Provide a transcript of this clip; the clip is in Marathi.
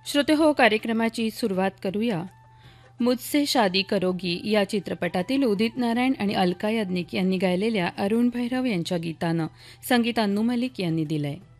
श्रोते हो, कार्यक्रमाची सुरुवात करूया. मुझसे शादी करोगी या चित्रपटातील उदित नारायण आणि अलका याज्ञिक यांनी गायलेल्या अरुण भैरव यांच्या गीतानं. संगीत अन्नू मलिक यांनी दिलंय.